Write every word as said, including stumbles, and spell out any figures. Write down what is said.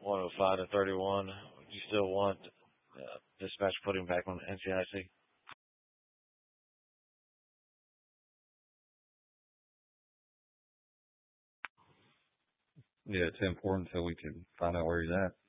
one oh five to thirty-one. Would you still want uh, dispatch putting back on N C I C? Yeah, it's important so we can find out where he's at.